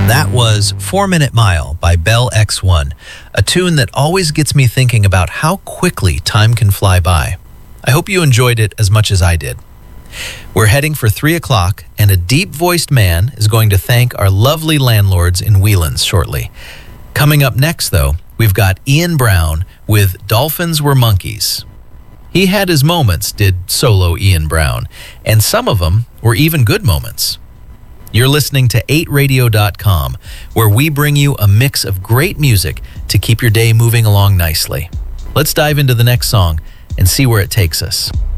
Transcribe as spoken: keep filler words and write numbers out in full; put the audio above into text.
That was Four Minute Mile by Bell X one, a tune that always gets me thinking about how quickly time can fly by. I hope you enjoyed it as much as I did. We're heading for three o'clock, and a deep-voiced man is going to thank our lovely landlords in Whelan's shortly. Coming up next, though, we've got Ian Brown with Dolphins Were Monkeys. He had his moments, did solo Ian Brown, and some of them were even good moments. You're listening to eight radio dot com, where we bring you a mix of great music to keep your day moving along nicely. Let's dive into the next song and see where it takes us.